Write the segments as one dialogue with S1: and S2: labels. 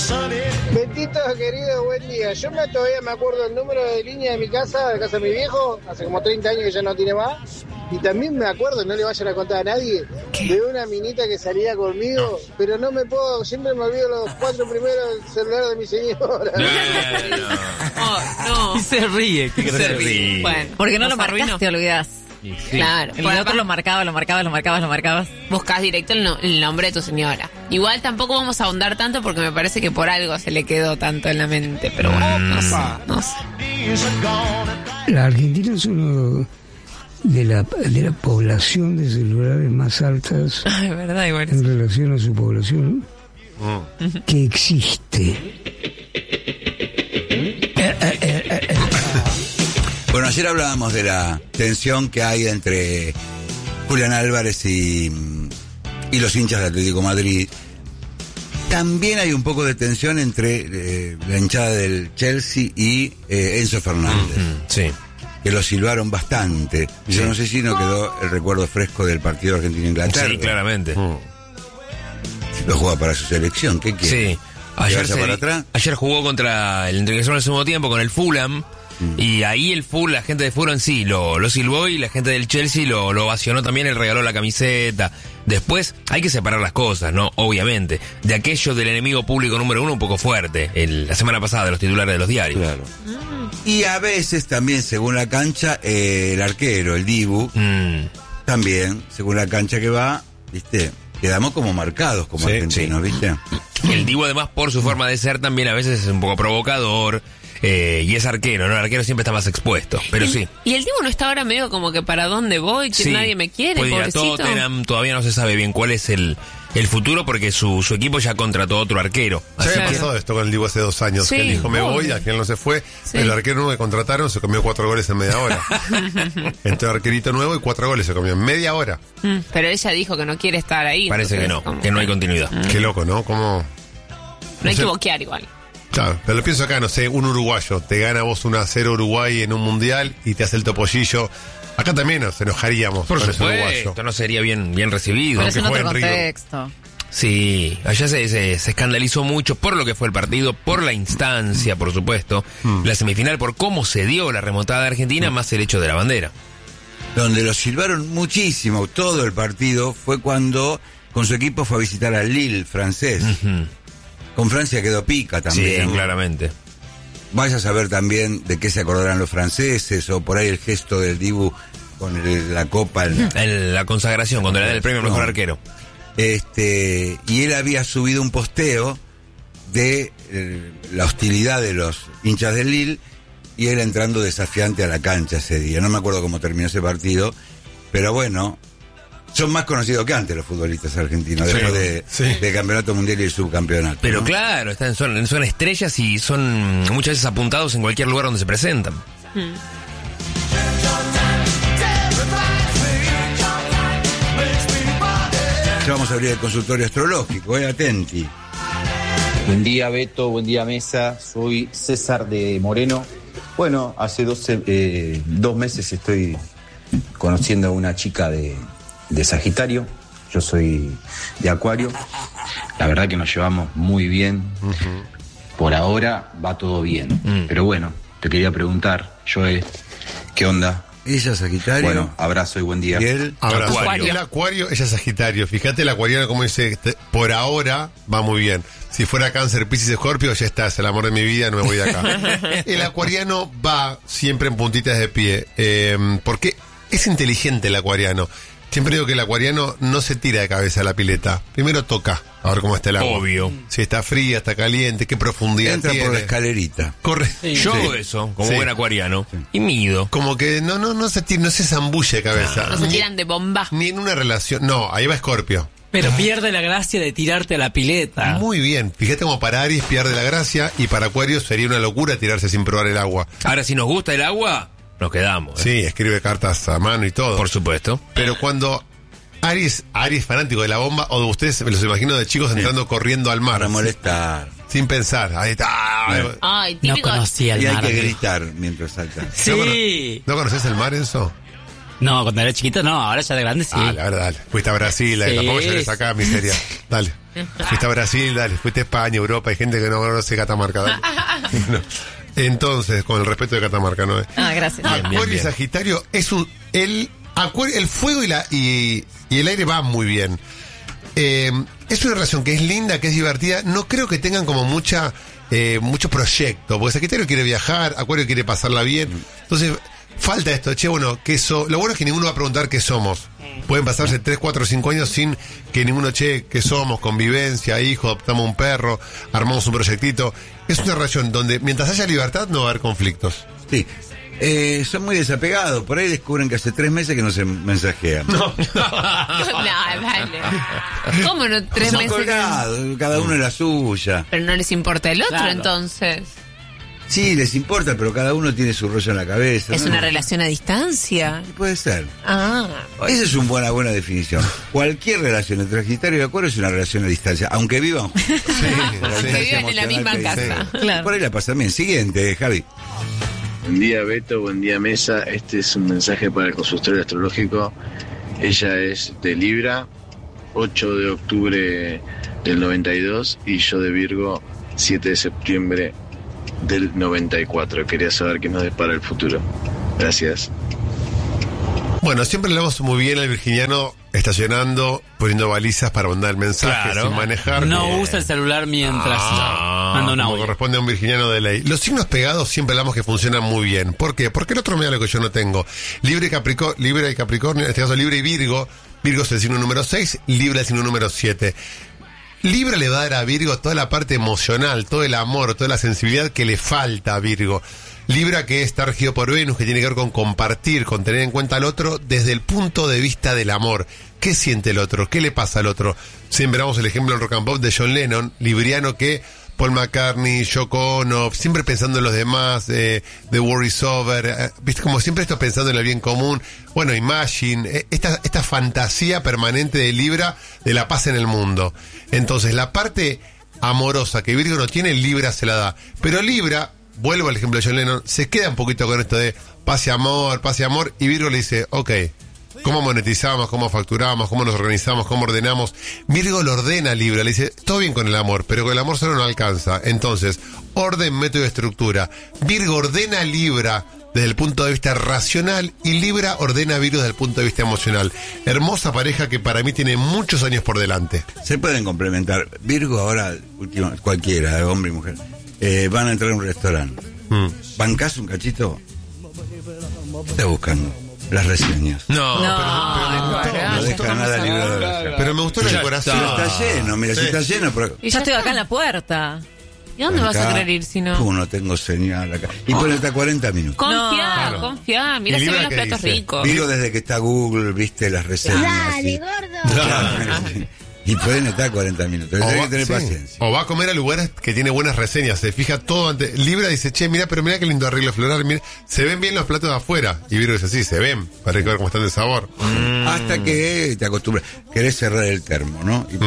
S1: Betito, querido, buen día. Yo todavía me acuerdo el número de línea de mi casa, de casa de mi viejo, hace como 30 años que ya no tiene más. Y también me acuerdo, no le vayan a contar a nadie, de una minita que salía conmigo, pero no me puedo, siempre me olvido los 4 primeros del celular de mi señora.
S2: No.
S3: Y se ríe.
S2: Se ríe. Bueno,
S4: Porque no lo
S2: nos arruinó.
S4: marcás, te olvidás.
S3: Sí.
S2: Claro.
S4: El otro lo marcabas.
S2: Buscás directo el nombre de tu señora. Igual tampoco vamos a ahondar tanto porque me parece que por algo se le quedó tanto en la mente. Pero bueno, no sé.
S5: La Argentina es uno de la población de celulares más altas
S2: Ay, verdad, igual.
S5: en relación a su población que existe.
S6: Bueno, ayer hablábamos de la tensión que hay entre Julián Álvarez y los hinchas de Atlético Madrid. También hay un poco de tensión entre la hinchada del Chelsea y Enzo Fernández.
S3: Sí.
S6: Que lo silbaron bastante. Yo no sé si no quedó el recuerdo fresco del partido Argentina-Inglaterra.
S3: Sí, claramente.
S6: Lo juega para su selección, ¿qué quiere?
S3: Sí. Ayer,
S6: atrás?
S3: ayer jugó contra el Entreguesón en el segundo tiempo con el Fulham. Y ahí la gente de Fulham sí lo silbó, y la gente del Chelsea lo ovacionó también, le regaló la camiseta. Después hay que separar las cosas, ¿no? Obviamente. De aquello del enemigo público número uno un poco fuerte. La semana pasada, los titulares de los diarios.
S6: Claro. Y a veces también, según la cancha, el arquero, el Dibu, también, según la cancha que va, ¿viste? Quedamos como marcados como argentinos, ¿viste?
S3: El Dibu, además, por su forma de ser, también a veces es un poco provocador. Y es arquero, ¿no? El arquero siempre está más expuesto, pero sí.
S2: Y el Dibu no está ahora medio como que para dónde voy, que nadie me quiere,
S3: puede ir a
S2: pobrecito.
S3: Tottenham, todavía no se sabe bien cuál es el futuro, porque su equipo ya contrató otro arquero.
S7: Ya había pasado esto con el Dibu hace 2 años, que él dijo me voy, al final no se fue, pero el arquero nuevo que contrataron se comió 4 goles en media hora. Entró arquerito nuevo y 4 goles se comió en media hora.
S2: Pero ella dijo que no quiere estar ahí.
S3: Parece
S2: entonces,
S3: que no hay continuidad.
S7: Qué loco, ¿no? ¿Cómo?
S2: No hay que boquear igual.
S7: Claro, pero lo pienso acá, no sé, un uruguayo, te gana vos 1-0 Uruguay en un mundial y te hace el topollillo. Acá también nos enojaríamos
S3: Por
S7: con ese uruguayo.
S3: supuesto, no sería bien recibido.
S4: Pero es en
S7: Aunque
S4: otro
S7: juegue en Río.
S4: contexto.
S3: Sí, allá se escandalizó mucho por lo que fue el partido, por la instancia, por supuesto, la semifinal, por cómo se dio la remontada de Argentina, más el hecho de la bandera.
S6: Donde lo silbaron muchísimo todo el partido fue cuando con su equipo fue a visitar al Lille francés. Con Francia quedó pica también.
S3: Sí, claramente.
S6: Vaya a saber también de qué se acordarán los franceses, o por ahí el gesto del Dibu con la copa.
S3: La consagración, cuando le dan el premio al mejor arquero.
S6: Y él había subido un posteo de la hostilidad de los hinchas del Lille, y él entrando desafiante a la cancha ese día. No me acuerdo cómo terminó ese partido, pero bueno, son más conocidos que antes los futbolistas argentinos, después de campeonato mundial y el subcampeonato.
S3: Pero
S6: ¿no?
S3: claro, son estrellas y son muchas veces apuntados en cualquier lugar donde se presentan.
S6: Ya vamos a abrir el consultorio astrológico, atenti.
S8: Buen día, Beto, buen día, Mesa. Soy César de Moreno. Bueno, hace 2 meses estoy conociendo a una chica de Sagitario. Yo soy de Acuario. La verdad que nos llevamos muy bien. Por ahora va todo bien. Pero bueno, te quería preguntar, Joel, ¿qué onda?
S6: Ella Sagitario.
S8: Bueno, abrazo y buen día.
S6: ¿Y él?
S7: Abrazo.
S3: Acuario.
S7: El Acuario, ella es Sagitario. Fíjate el acuariano como dice, por ahora va muy bien. Si fuera Cáncer, Piscis, Escorpio, ya está, es el amor de mi vida, no me voy de acá. El acuariano va siempre en puntitas de pie, porque es inteligente el acuariano. Siempre digo que el acuariano no se tira de cabeza a la pileta. Primero toca, a ver cómo está el agua.
S3: Obvio.
S7: Si está fría, está caliente, qué profundidad
S6: Entra
S7: tiene.
S6: por la escalerita.
S7: Corre.
S3: Yo hago eso, como buen acuariano, y mido.
S7: Como que no se tira, no se zambulle de cabeza.
S2: No se tiran de bomba.
S7: Ni en una relación. No, ahí va Escorpio.
S9: Pero pierde la gracia de tirarte a la pileta.
S7: Muy bien. Fíjate como para Aries pierde la gracia y para Acuario sería una locura tirarse sin probar el agua.
S3: Ahora, si nos gusta el agua, nos quedamos.
S7: Sí, escribe cartas a mano y todo.
S3: Por supuesto.
S7: Pero cuando Aries fanático de la bomba, o de ustedes, me los imagino de chicos entrando corriendo al mar.
S6: Para molestar.
S7: Sin pensar. Ahí está.
S2: Ay,
S9: No
S2: típico.
S9: conocía el
S6: Y hay
S9: mar.
S6: que gritar mientras salta.
S9: Sí.
S7: ¿No conoces el mar, Enzo?
S9: No, cuando era chiquito no, ahora ya de grande sí.
S7: Dale, a ver, dale. Fuiste a Brasil,
S9: Sí.
S7: tampoco llegues acá, miseria. Dale. Fuiste a Brasil, dale, fuiste a España, Europa, hay gente que no conoce Catamarca, dale. No. Entonces, con el respeto de Catamarca, ¿no?
S4: Gracias.
S7: Acuario y Sagitario es el fuego y el aire van muy bien. Es una relación que es linda, que es divertida. No creo que tengan como mucho proyecto, porque Sagitario quiere viajar, Acuario quiere pasarla bien. Entonces, falta esto. Lo bueno es que ninguno va a preguntar qué somos. Pueden pasarse 3, 4, 5 años sin que ninguno qué somos, convivencia, hijo, adoptamos un perro, armamos un proyectito. Es una relación donde mientras haya libertad no va a haber conflictos.
S6: Sí. Son muy desapegados. Por ahí descubren que hace 3 meses que no se mensajean.
S2: No, dale. ¿Cómo no 3
S6: Son
S2: meses?
S6: Colgados, cada uno es la suya.
S2: Pero no les importa el otro,
S9: Claro.
S2: entonces.
S6: Sí, les importa, pero cada uno tiene su rollo en la cabeza.
S2: ¿Es
S6: ¿no?
S2: una relación a distancia?
S6: Puede ser.
S2: Esa
S6: es una buena definición. Cualquier relación entre Sagitario y Acuario es una relación a distancia, aunque vivan juntos.
S2: Aunque vivan en la misma casa.
S4: Claro.
S6: Por ahí la pasan bien. Siguiente, Javi.
S10: Buen día, Beto, buen día, Mesa. Este es un mensaje para el consultorio astrológico. Ella es de Libra, 8 de octubre del 92, y yo de Virgo, 7 de septiembre del 94. Quería saber qué nos depara el futuro. Gracias.
S7: Bueno, siempre le damos muy bien al virginiano estacionando, poniendo balizas para mandar el mensaje,
S3: Claro.
S7: sin manejar.
S9: No usa el celular mientras manda un
S7: Como
S9: audio.
S7: corresponde a un virginiano de ley. Los signos pegados siempre hablamos que funcionan muy bien. ¿Por qué? Porque el otro me da lo que yo no tengo. Libra y Capricornio, en este caso Libra y Virgo. Virgo es el signo número 6, Libra el signo número 7. Libra le va a dar a Virgo toda la parte emocional, todo el amor, toda la sensibilidad que le falta a Virgo. Libra, que está regido por Venus, que tiene que ver con compartir, con tener en cuenta al otro desde el punto de vista del amor. ¿Qué siente el otro? ¿Qué le pasa al otro? Siempre damos el ejemplo en Rock and Pop de John Lennon, libriano, que Paul McCartney, Yoko Ono, siempre pensando en los demás, The War is Over, viste, como siempre esto pensando en el bien común. Bueno, Imagine, esta fantasía permanente de Libra de la paz en el mundo. Entonces, la parte amorosa que Virgo no tiene, Libra se la da. Pero Libra, vuelvo al ejemplo de John Lennon, se queda un poquito con esto de paz y amor, y Virgo le dice, ok, ¿cómo monetizamos, cómo facturamos, cómo nos organizamos, cómo ordenamos? Virgo lo ordena a Libra, le dice, todo bien con el amor, pero con el amor solo no alcanza. Entonces, orden, método y estructura. Virgo ordena a Libra desde el punto de vista racional y Libra ordena a Virgo desde el punto de vista emocional. Hermosa pareja que para mí tiene muchos años por delante.
S6: Se pueden complementar. Virgo ahora, cualquiera, hombre y mujer, van a entrar a un restaurante. ¿Bancás un cachito? Está buscando las reseñas.
S3: No,
S6: No deja nada libre de oración.
S7: Pero me gustó la decoración.
S6: Está lleno, mira, si está lleno. Pero...
S4: Y ya estoy acá en la puerta.
S2: ¿Y dónde vas a querer ir si no?
S6: No tengo señal acá. Y ponete a 40 minutos.
S2: Confía. Mira, se ven los platos ricos.
S6: Virgo desde que está Google, viste las reseñas.
S11: Dale, gordo.
S6: Y pueden estar 40 minutos. Hay que tener paciencia.
S7: O va a comer a lugares que tiene buenas reseñas. Se fija todo antes. Libra dice, che, mira qué lindo arreglo floral. Mira, se ven bien los platos de afuera. Y Virgo dice, sí, se ven. Para ver cómo están de sabor.
S6: Hasta que te acostumbras. Querés cerrar el termo, ¿no? Y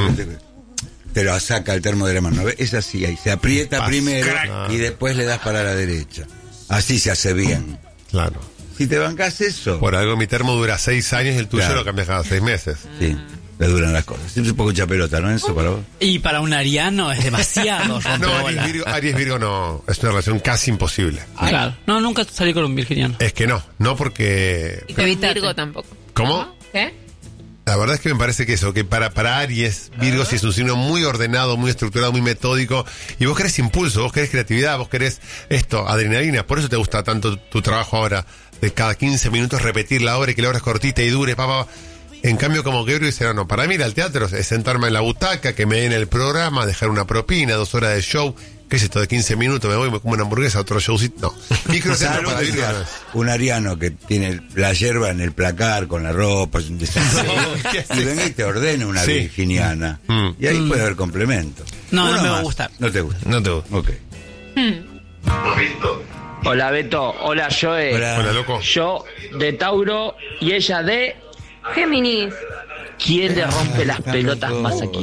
S6: te lo saca el termo de la mano. Es así, ahí se aprieta primero y después le das para la derecha. Así se hace bien.
S7: Claro.
S6: Si te bancás eso.
S7: Por algo mi termo dura 6 años y el tuyo lo cambias cada 6 meses.
S6: Sí. Le duran las cosas. Es un poco chapelota, ¿no? Eso para vos.
S9: Y para un ariano es demasiado.
S7: No, Aries Virgo no. Es una relación casi imposible.
S9: Claro. No, nunca salí con un virginiano.
S7: Es que no porque...
S2: Y con Virgo tampoco.
S7: ¿Cómo?
S2: ¿Qué?
S7: La verdad es que me parece que eso, que para Aries, Virgo sí es un signo muy ordenado, muy estructurado, muy metódico, y vos querés impulso, vos querés creatividad, vos querés adrenalina, por eso te gusta tanto tu trabajo ahora, de cada 15 minutos repetir la obra y que la obra es cortita y dure, En cambio, como que Virgo dice, no, para mí ir al teatro es sentarme en la butaca, que me den el programa, dejar una propina, 2 horas de show. ¿Qué es esto de 15 minutos? Me voy, me como una hamburguesa, otro showcito. No. Microcentro para Virgo.
S6: Un ariano que tiene la yerba en el placar con la ropa. Y venga y te ordena una virginiana. Y ahí puede haber complemento.
S9: No me va a gustar.
S6: No te gusta.
S7: No te gusta.
S6: Ok.
S12: Hola Beto, hola Joe.
S7: Hola, loco.
S12: Yo de Tauro y ella de
S11: Géminis.
S12: ¿Quién le rompe las pelotas más aquí?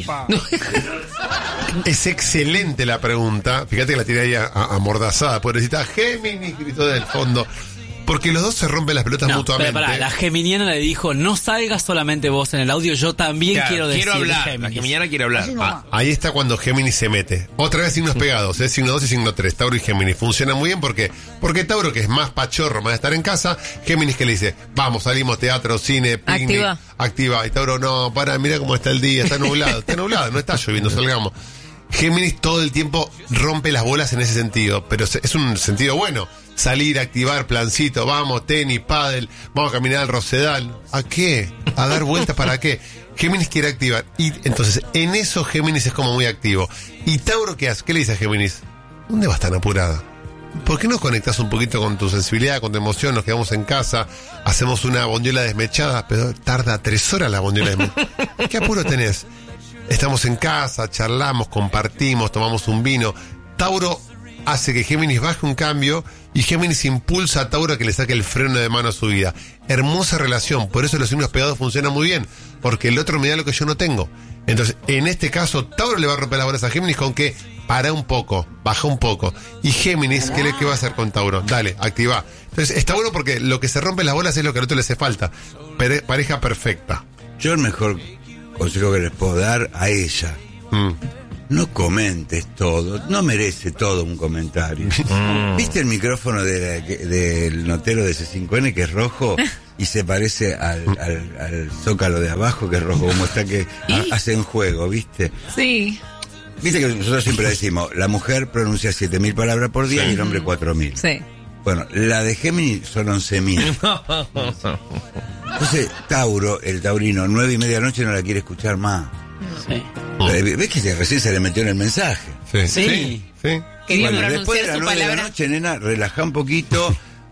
S7: Es excelente la pregunta. Fíjate que la tiré ahí amordazada. Pobrecita Géminis, gritó del fondo. porque los dos se rompen las pelotas mutuamente.
S9: Pero pará, la geminiana le dijo, no salgas solamente vos en el audio, yo también quiero decir.
S3: Quiero hablar,
S9: Géminis.
S3: la geminiana quiere hablar.
S7: Ahí está cuando Géminis se mete. Otra vez signos pegados, signo 2 y signo 3, Tauro y Géminis. Funciona muy bien porque Tauro, que es más pachorro, más de estar en casa, Géminis que le dice, vamos, salimos, teatro, cine, picnic, activa. Y Tauro, no, mira cómo está el día, está nublado, no está lloviendo, salgamos. Géminis todo el tiempo rompe las bolas en ese sentido, pero es un sentido bueno. Salir, activar, plancito, vamos, tenis, pádel, vamos a caminar al Rosedal. ¿A qué? ¿A dar vueltas para qué? Géminis quiere activar. Y entonces, en eso Géminis es como muy activo. ¿Y Tauro qué hace? ¿Qué le dice a Géminis? ¿Dónde vas tan apurada? ¿Por qué no conectas un poquito con tu sensibilidad, con tu emoción? Nos quedamos en casa, hacemos una bondiola desmechada, pero tarda 3 horas la bondiola desmechada. ¿Qué apuro tenés? Estamos en casa, charlamos, compartimos, tomamos un vino. Tauro hace que Géminis baje un cambio y Géminis impulsa a Tauro a que le saque el freno de mano a su vida. Hermosa relación, por eso los signos pegados funcionan muy bien, porque el otro me da lo que yo no tengo. Entonces, en este caso, Tauro le va a romper las bolas a Géminis con que para un poco, baja un poco. Y Géminis, ¿qué va a hacer con Tauro? Dale, activa. Entonces, está bueno porque lo que se rompe las bolas es lo que al otro le hace falta. Pareja perfecta.
S6: Yo el mejor consejo que les puedo dar a ella: no comentes todo, no merece todo un comentario. ¿Viste el micrófono del notero de C5N que es rojo y se parece al zócalo de abajo que es rojo, como está que hacen juego, ¿viste?
S2: Sí.
S6: Viste que nosotros siempre decimos, la mujer pronuncia 7.000 palabras por día y el hombre 4.000.
S2: Sí.
S6: Bueno, la de Géminis son 11.000. Entonces, Tauro, el taurino, 9:30 de la noche no la quiere escuchar más.
S9: Sí.
S6: ¿Ves que recién se le metió en el mensaje?
S7: Sí.
S2: Quería
S6: Bueno,
S2: pronunciar
S6: después de las
S2: su
S6: 9 de la
S2: palabra.
S6: noche, nena, relajá un poquito,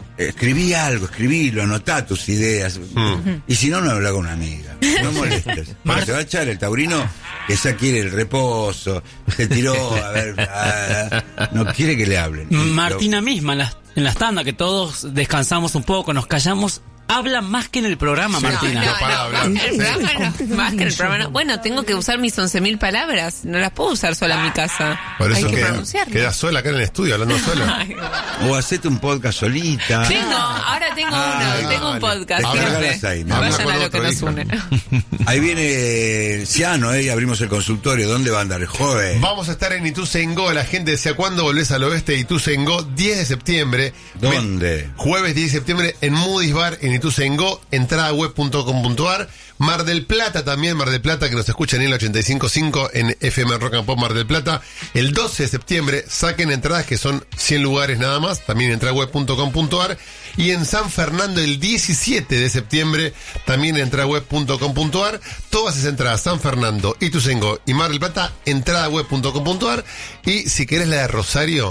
S6: escribilo, anotá tus ideas. Y si no, no habla con una amiga. No molestes. Porque te va a echar el taurino que ya quiere el reposo, se tiró, no quiere que le hablen.
S9: Martina misma, en las tandas, que todos descansamos un poco, nos callamos, habla más que en el programa, Martina.
S2: El programa no es más que el programa. No. Bueno, tengo que usar mis 11.000 palabras. No las puedo usar sola en mi casa.
S7: Por eso
S2: hay que pronunciarlas.
S7: queda sola acá en el estudio, hablando sola.
S6: O hacete un podcast solita.
S2: Ahora tengo un podcast. Vayan a lo que nos une.
S6: Ahí viene Ciano, abrimos el consultorio. ¿Dónde va a andar el joven?
S7: Vamos a estar en Ituzaingó. La gente decía, ¿cuándo volvés al oeste de Ituzaingó? 10 de septiembre.
S6: ¿Dónde?
S7: Jueves 10 de septiembre en Moody's Bar en Ituzaingó, entradaweb.com.ar. Mar del Plata también, Mar del Plata, que nos escuchan en el 85.5 en FM Rock and Pop Mar del Plata. El 12 de septiembre saquen entradas, que son 100 lugares nada más, también en entradaweb.com.ar. Y en San Fernando el 17 de septiembre, también en entradaweb.com.ar. Todas esas entradas, San Fernando, Ituzaingó y Mar del Plata, entradaweb.com.ar. Y si querés la de Rosario,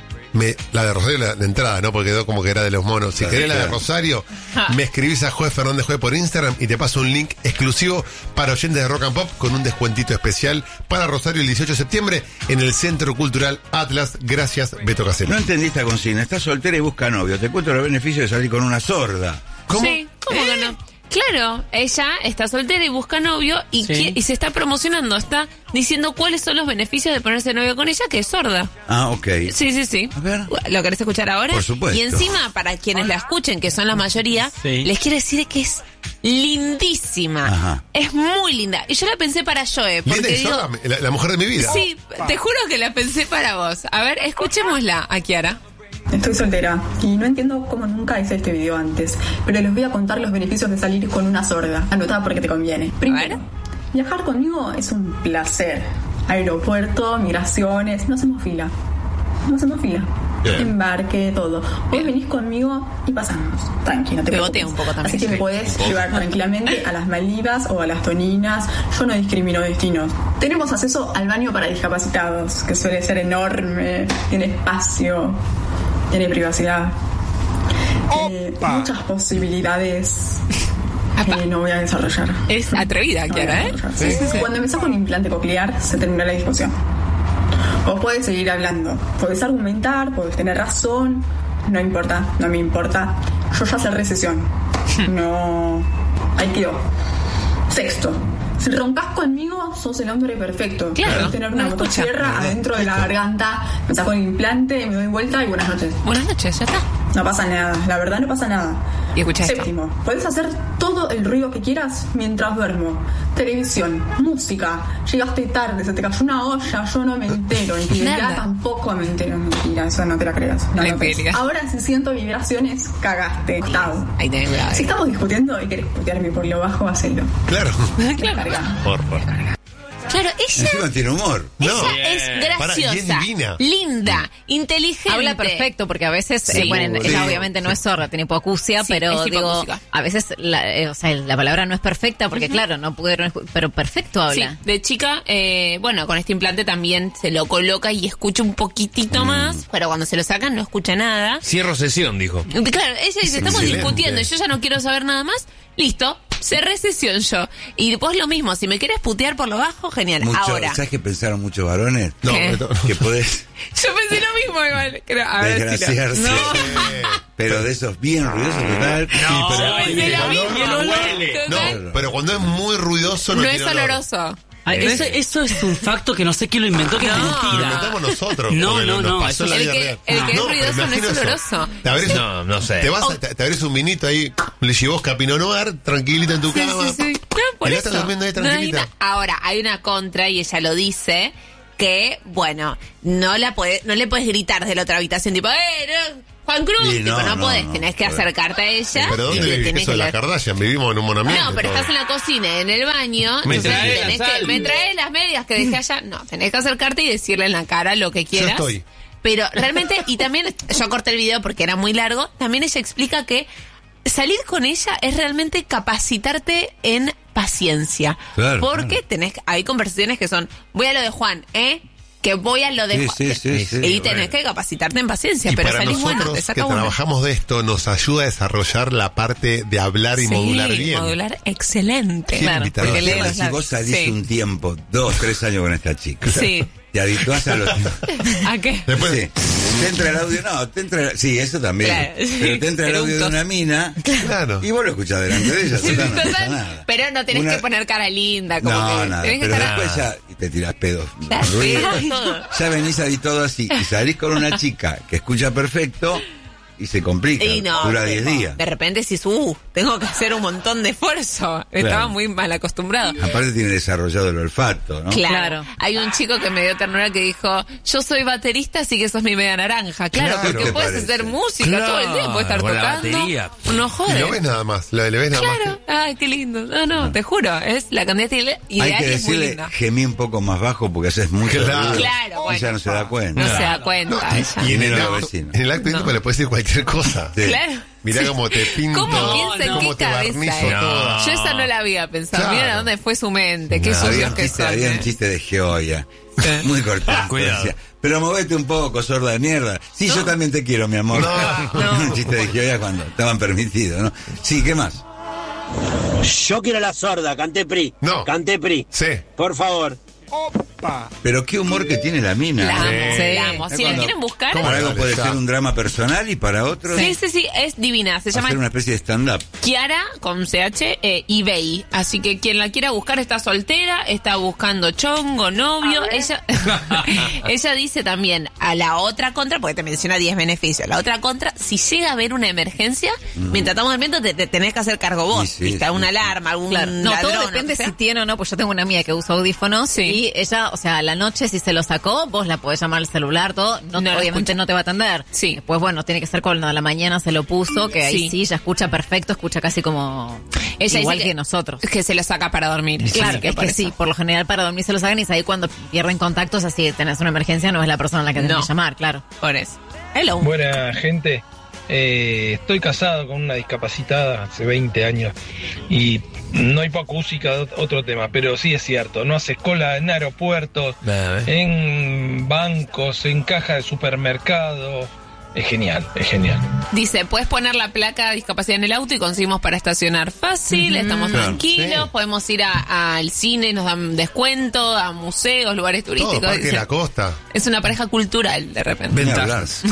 S7: la de Rosario, la entrada, ¿no? Porque quedó como que era de los monos. Si querés la de Rosario, me escribís a Joe Fernández Joe por Instagram y te paso un link exclusivo para oyentes de Rock and Pop con un descuentito especial para Rosario el 18 de septiembre en el Centro Cultural Atlas. Gracias, Beto Casero.
S6: No entendí esta consigna. Estás soltera y busca novio. Te cuento los beneficios de salir con una sorda.
S2: ¿Cómo? Sí, ¿cómo que no? Claro, ella está soltera y busca novio y se está promocionando, está diciendo cuáles son los beneficios de ponerse novio con ella, que es sorda.
S6: Ah, ok.
S2: Sí.
S6: A ver.
S2: ¿Lo querés escuchar ahora?
S6: Por supuesto.
S2: Y encima, para quienes la escuchen, que son la mayoría, les quiero decir que es lindísima.
S6: Ajá.
S2: Es muy linda. Y yo la pensé para Joe, porque
S7: linda y
S2: digo...
S7: sorda, la mujer de mi vida.
S2: Sí, te juro que la pensé para vos. A ver, escuchémosla a Kiara.
S13: Estoy soltera y no entiendo cómo nunca hice este video antes, pero les voy a contar los beneficios de salir con una sorda. Anotá porque te conviene. Primero, viajar conmigo es un placer. Aeropuerto, migraciones, no hacemos fila. Embarque, todo. Vos venís conmigo y pasamos. Tranqui, no te preocupes.
S2: Un poco también.
S13: Así que me podés llevar tranquilamente a las Maldivas o a las Toninas. Yo no discrimino destinos. Tenemos acceso al baño para discapacitados, que suele ser enorme, tiene espacio, tiene privacidad. Muchas posibilidades que no voy a desarrollar.
S2: Es atrevida, Kiara,
S13: Sí. Cuando empezás con implante coclear, se termina la discusión. Vos podés seguir hablando, podés argumentar, podés tener razón, no importa, no me importa. Yo ya cerré sesión. No. Ahí quedó. Sexto, Si roncas conmigo, sos el hombre perfecto.
S2: Claro.
S13: Podés tener una motosierra adentro de la garganta, me saco el implante, me doy vuelta y buenas noches.
S2: Buenas noches, ya está.
S13: No pasa nada, la verdad no pasa nada.
S2: Y escucha esto.
S13: Séptimo, podés hacer todo el ruido que quieras mientras duermo. Televisión, música, llegaste tarde, se te cayó una olla, yo no me entero. Infidelidad tampoco me entero, mentira, eso no te la creas. No lo crees. Ahora si siento vibraciones, cagaste. Octavo.
S2: Ahí tenés cuidado.
S13: Si estamos discutiendo y querés putearme por lo bajo, hacelo.
S7: Claro.
S13: Por
S2: Claro, ella
S6: Encima tiene humor.
S2: es graciosa,
S7: y es divina.
S2: Linda, inteligente.
S4: Habla perfecto, porque a veces, bueno, ella obviamente no es sorda, tiene hipoacusia, pero digo, a veces la palabra no es perfecta, porque claro, no pudieron, pero perfecto habla.
S2: Sí, de chica, bueno, con este implante también se lo coloca y escucha un poquitito más, pero cuando se lo sacan no escucha nada.
S3: Cierro sesión, dijo.
S2: Claro, ella dice, estamos discutiendo, yo ya no quiero saber nada más, listo. Cerré sesión yo. Y después lo mismo, si me quieres putear por lo bajo, genial. Ahora.
S6: ¿Sabes qué pensaron muchos varones?
S2: No,
S6: que podés
S2: yo pensé lo mismo igual. A ver
S6: desgraciarse.
S2: si no.
S6: Pero de esos bien ruidosos total.
S7: Pero cuando es muy ruidoso no
S2: es
S7: tiene olor.
S2: oloroso.
S9: Eso es un facto que no sé quién lo inventó, que es mentira.
S7: Lo inventamos nosotros.
S9: No.
S7: Pasó la vida real.
S2: El que es ruidoso no es oloroso.
S3: No sé.
S7: Te abrís un vinito ahí, le llevó Pinot Noir, tranquilita en tu cama.
S2: Sí. No, por
S7: y la
S2: eso.
S7: estás durmiendo ahí tranquilita.
S2: Ahora, hay una contra, y ella lo dice, que, bueno, no le puedes gritar de la otra habitación, tipo, Juan Cruz,
S6: sí,
S2: no podés, tenés que acercarte a ella.
S7: ¿Pero dónde vivís? Eso de la Kardashian, vivimos en un monoambiente.
S2: No, pero estás en la cocina, en el baño,
S3: me
S2: traes las medias que dejé allá. No, tenés que acercarte y decirle en la cara lo que quieras.
S7: Yo estoy.
S2: Pero realmente, y también, yo corté el video porque era muy largo, también ella explica que salir con ella es realmente capacitarte en paciencia.
S6: Claro,
S2: porque hay conversaciones que son, voy a lo de Juan, que voy a lo de Juan. Y tenés que capacitarte en paciencia,
S7: y
S2: pero
S7: para
S2: salís
S7: nosotros
S2: bueno, te saca
S7: que
S2: bueno.
S7: trabajamos de esto, nos ayuda a desarrollar la parte de hablar y modular bien.
S2: Modular excelente.
S7: Sí,
S2: claro, porque
S6: si vos salís un tiempo, 2-3 años con esta chica.
S2: Sí.
S6: Te habituás a los...
S2: ¿A qué?
S7: Después,
S6: sí. Te entra el audio, sí, eso también. Claro, pero te entra el audio de una mina,
S7: claro,
S6: y vos lo escuchás delante de ella,
S2: sí,
S6: no pasa nada.
S2: Pero no tenés que poner cara linda, como que
S6: nada,
S2: tenés que
S6: pero
S2: estar...
S6: después ya te tirás pedos, ya venís ahí todo así, y salís con una chica que escucha perfecto, y se complica, dura 10 días.
S2: De repente decís, tengo que hacer un montón de esfuerzo. Estaba muy mal acostumbrado.
S6: Aparte tiene desarrollado el olfato, ¿no?
S2: Claro. Hay un chico que me dio ternura que dijo, yo soy baterista, así que sos mi media naranja. Claro, porque puedes hacer música todo el día, puedes estar tocando. No jodes.
S7: Y lo ves nada más, le ves nada más.
S2: Claro, ay, qué lindo. No, te juro, es la candidata ideal.
S6: Hay que decirle, gemí un poco más bajo porque haces mucho ruido.
S2: Claro, bueno.
S6: Ella no se da cuenta.
S2: No se da cuenta.
S7: Y en el acto íntimo le puedes decir cualquier cosa.
S6: Sí.
S2: Claro.
S7: Mirá cómo te pinto,
S2: ¿Cómo piensa en qué
S7: te barnizo
S2: cabeza?
S7: todo.
S2: Yo esa no la había pensado.
S7: Claro.
S2: Mira dónde fue su mente. Qué sucios que son.
S6: Había un chiste de Geoya. Muy cortito.
S3: Cuidado.
S6: Pero movete un poco, sorda de mierda. Sí, yo también te quiero, mi amor. Un chiste de Geoya cuando estaban permitidos, ¿no? Sí, ¿qué más?
S14: Yo quiero la sorda, canté PRI.
S7: No.
S14: Canté PRI.
S7: Sí.
S14: Por favor.
S6: Pero qué humor que tiene la mina.
S2: La amo. Si la quieren buscar.
S6: Para algo puede ser un drama personal y para otros.
S2: Sí, es divina. Se llama
S6: hacer una especie de stand-up.
S2: Kiara con CH y Bey. Así que quien la quiera buscar está soltera, está buscando chongo, novio. Ella dice también a la otra contra, porque te menciona 10 beneficios. La otra contra, si llega a haber una emergencia, mientras estamos durmiendo, te tenés que hacer cargo vos. ¿Viste? Una alarma, algún ladrón.
S4: No, todo depende si tiene o no, pues yo tengo una amiga que usa audífonos y ella, o sea, a la noche si se lo sacó, vos la podés llamar al celular, todo, obviamente no te va a atender.
S2: Sí.
S4: Después, bueno, tiene que ser cuando a la mañana se lo puso, que ahí sí, ya escucha perfecto, escucha casi como
S2: ella
S4: igual
S2: dice
S4: que nosotros.
S2: Que se lo saca para dormir.
S4: Claro, es que sí, por lo general para dormir se lo sacan y es ahí cuando pierden contactos, así tenés una emergencia, no es la persona a la que tenés que llamar, claro.
S2: Por eso. Hello.
S15: Buena gente. Estoy casado con una discapacitada hace 20 años y no hipoacúsica, otro tema, pero sí es cierto, no haces cola en aeropuertos, en bancos, en caja de supermercado. Es genial, es genial.
S2: Dice, puedes poner la placa de discapacidad en el auto y conseguimos para estacionar fácil, estamos tranquilos, podemos ir al cine, nos dan descuento, a museos, lugares turísticos.
S7: Todo, Parque de la Costa.
S2: Es una pareja cultural, de repente.
S3: Ventajas.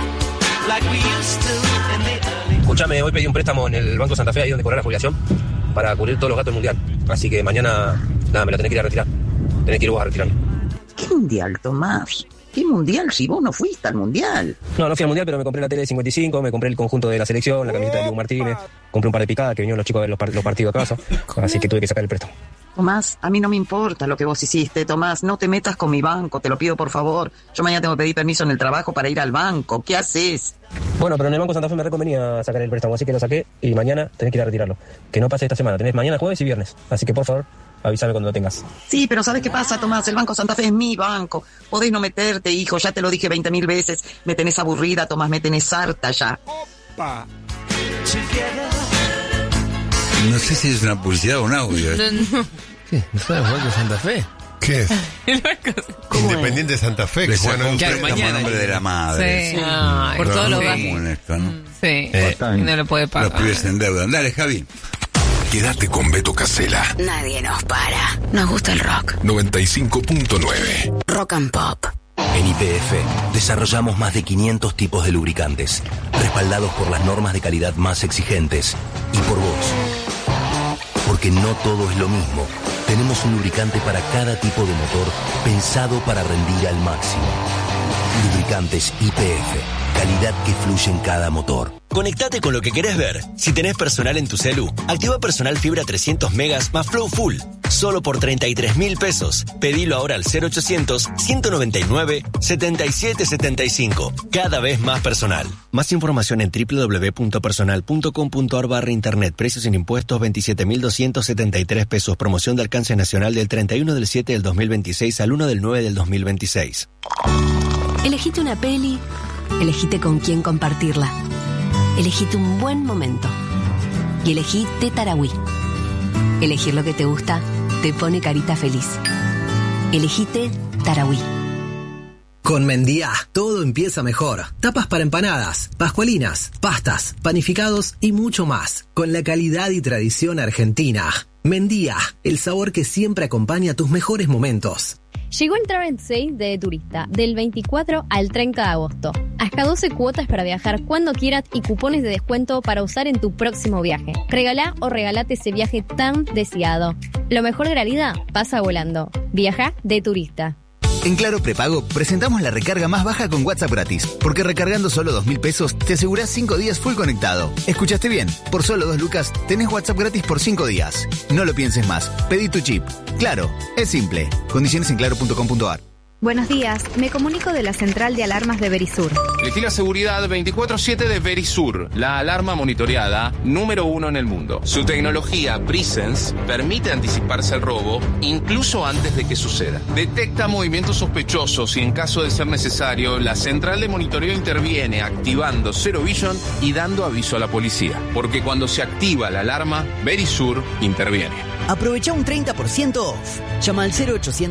S16: Escuchame, hoy pedí un préstamo en el Banco Santa Fe, ahí donde cobrar la jubilación. para cubrir todos los gastos del mundial. Así que mañana, nada, me lo tenés que ir a retirar. Tenés que ir vos a retirarlo.
S17: ¿Qué mundial, Tomás? ¿Qué mundial si vos no fuiste al mundial?
S16: No fui al mundial, pero me compré la tele de 55, me compré el conjunto de la selección, la camiseta de Diego Martínez, compré un par de picadas que vinieron los chicos a ver los partidos a casa, así que tuve que sacar el préstamo.
S17: Tomás, a mí no me importa lo que vos hiciste, Tomás. No te metas con mi banco, te lo pido por favor. Yo mañana tengo que pedir permiso en el trabajo para ir al banco. ¿Qué haces?
S16: Bueno, pero en el Banco Santa Fe me reconvenía sacar el préstamo, así que lo saqué y mañana tenés que ir a retirarlo. Que no pase esta semana, tenés mañana, jueves y viernes. Así que por favor, avísame cuando lo tengas.
S17: Sí, pero ¿sabes qué pasa, Tomás? El Banco Santa Fe es mi banco. Podés no meterte, hijo, ya te lo dije 20.000 veces. Me tenés aburrida, Tomás, me tenés harta ya.
S6: Opa. No sé si es una publicidad o un audio.
S3: ¿Qué? ¿No sabes Banco de Santa Fe?
S7: ¿Qué es? Independiente de Santa Fe, que juegan un
S6: préstamo nombre de la madre.
S2: Sí. Ay, por todos los gastos.
S6: Esto, ¿no?
S2: Sí, no lo puede pagar.
S6: Los pibes en deuda. Dale, Javi.
S18: Quédate con Beto Casella.
S19: Nadie nos para. Nos gusta el rock.
S18: 95.9.
S19: Rock and Pop.
S20: En YPF desarrollamos más de 500 tipos de lubricantes, respaldados por las normas de calidad más exigentes y por vos. Porque no todo es lo mismo. Tenemos un lubricante para cada tipo de motor pensado para rendir al máximo. Lubricantes YPF. Calidad que fluye en cada motor.
S21: Conectate con lo que querés ver. Si tenés personal en tu celu, activa Personal Fibra 300 megas más Flow Full. Solo por 33.000 pesos. Pedilo ahora al 0800-199-7775. Cada vez más personal. Más información en www.personal.com.ar/internet. Precios sin impuestos 27.273 pesos. Promoción de alcance nacional del 31 del 7 del 2026 al 1 del 9 del 2026.
S22: Elegite una peli. Elegite con quién compartirla. Elegite un buen momento. Y elegí Tarahui. Elegir lo que te gusta te pone carita feliz. Elegite Tarahui.
S23: Con Mendía, todo empieza mejor. Tapas para empanadas, pascualinas, pastas, panificados y mucho más. Con la calidad y tradición argentina. Mendía, el sabor que siempre acompaña tus mejores momentos.
S24: Llegó el Travel Sale de Turista, del 24 al 30 de agosto. Hasta 12 cuotas para viajar cuando quieras y cupones de descuento para usar en tu próximo viaje. Regalá o regalate ese viaje tan deseado. Lo mejor de la vida pasa volando. Viaja de Turista.
S25: En Claro Prepago presentamos la recarga más baja con WhatsApp gratis, porque recargando solo 2.000 pesos te asegurás 5 días full conectado. ¿Escuchaste bien? Por solo 2 lucas tenés WhatsApp gratis por 5 días. No lo pienses más. Pedí tu chip. Claro, es simple. Condiciones en claro.com.ar.
S26: Buenos días, me comunico de la central de alarmas de Verisur.
S27: Elegí la seguridad 24/7 de Verisur, la alarma monitoreada número 1 en el mundo. Su tecnología Presence permite anticiparse al robo incluso antes de que suceda. Detecta movimientos sospechosos y en caso de ser necesario, la central de monitoreo interviene activando Zero Vision y dando aviso a la policía. Porque cuando se activa la alarma, Verisur interviene.
S28: Aprovecha un 30% off. Llama al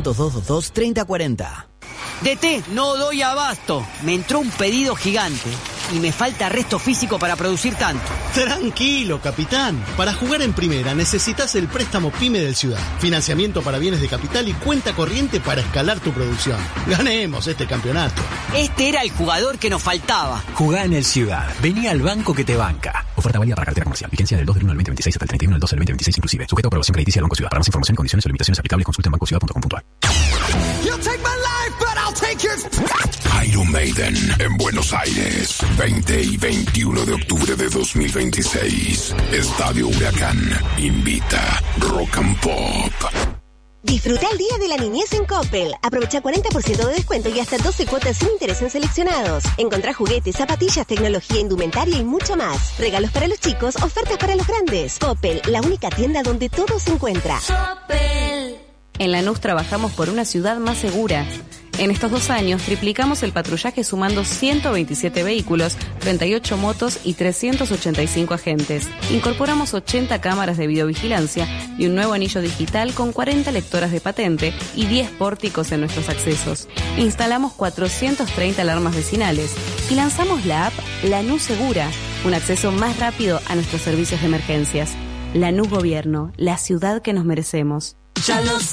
S28: 0800-222-3040.
S29: DT, no doy abasto. Me entró un pedido gigante y me falta resto físico para producir tanto.
S30: Tranquilo, capitán. Para jugar en primera necesitas el préstamo PYME del Ciudad. Financiamiento para bienes de capital y cuenta corriente para escalar tu producción. Ganemos este campeonato.
S29: Este era el jugador que nos faltaba.
S31: Jugá en el Ciudad. Vení al banco que te banca. Oferta válida para cartera comercial. Vigencia del 2 del 1 del 2026 hasta el 31 del 12 del 2026 inclusive. Sujeto a aprobación crediticia del Banco Ciudad. Para más información, condiciones o limitaciones aplicables, consulta en bancociudad.com.ar.
S18: Iron Maiden en Buenos Aires, 20 y 21 de octubre de 2026. Estadio Huracán invita Rock and Pop.
S32: Disfruta el Día de la Niñez en Coppel. Aprovecha 40% de descuento y hasta 12 cuotas sin interés en seleccionados. Encontrá juguetes, zapatillas, tecnología, indumentaria y mucho más. Regalos para los chicos, ofertas para los grandes. Coppel, la única tienda donde todo se encuentra.
S33: Coppel. En Lanús trabajamos por una ciudad más segura. En estos 2 años triplicamos el patrullaje sumando 127 vehículos, 38 motos y 385 agentes. Incorporamos 80 cámaras de videovigilancia y un nuevo anillo digital con 40 lectoras de patente y 10 pórticos en nuestros accesos. Instalamos 430 alarmas vecinales y lanzamos la app Lanús Segura, un acceso más rápido a nuestros servicios de emergencias. Lanús Gobierno, la ciudad que nos merecemos.
S32: Ya lo sé.